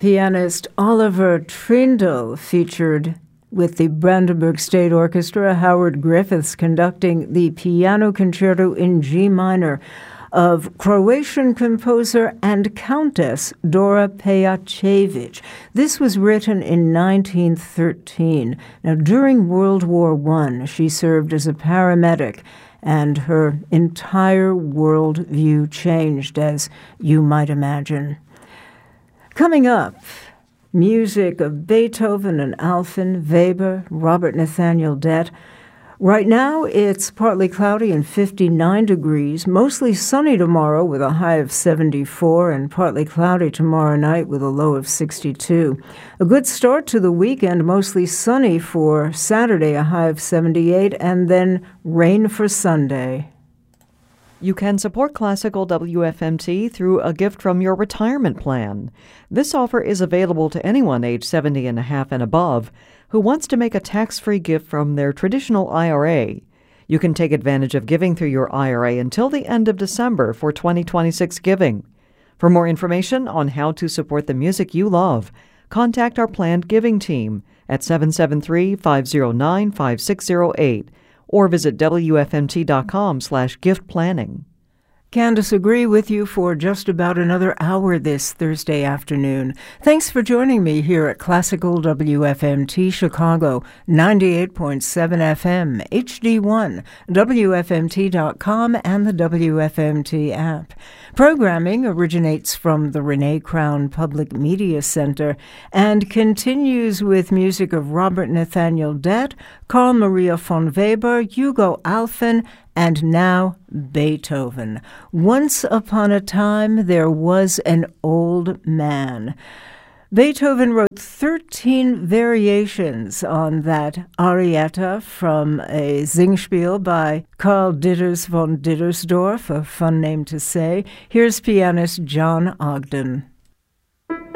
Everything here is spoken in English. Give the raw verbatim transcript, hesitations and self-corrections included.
Pianist Oliver Trindle featured with the Brandenburg State Orchestra, Howard Griffiths conducting the Piano Concerto in G minor of Croatian composer and Countess Dora Pejacevic. This was written in nineteen thirteen. Now, during World War One, she served as a paramedic, and her entire worldview changed, as you might imagine. Coming up, music of Beethoven and Alfred Weber, Robert Nathaniel Dett. Right now, it's partly cloudy and fifty-nine degrees, mostly sunny tomorrow with a high of seventy-four, and partly cloudy tomorrow night with a low of sixty-two. A good start to the weekend, mostly sunny for Saturday, a high of seventy-eight, and then rain for Sunday. You can support Classical W F M T through a gift from your retirement plan. This offer is available to anyone age seventy and a half and above who wants to make a tax-free gift from their traditional I R A. You can take advantage of giving through your I R A until the end of December for twenty twenty-six giving. For more information on how to support the music you love, contact our planned giving team at seven seven three, five zero nine, five six zero eight or visit W F M T dot com slash gift planning. Candace agree with you for just about another hour this Thursday afternoon. Thanks for joining me here at Classical W F M T Chicago, ninety-eight point seven F M, H D one, W F M T dot com, and the W F M T app. Programming originates from the Renee Crown Public Media Center and continues with music of Robert Nathaniel Dett, Carl Maria von Weber, Hugo Alfven, and now Beethoven. Once upon a time, there was an old man. Beethoven wrote thirteen variations on that Arietta from a Singspiel by Karl Ditters von Dittersdorf, a fun name to say. Here's pianist John Ogden.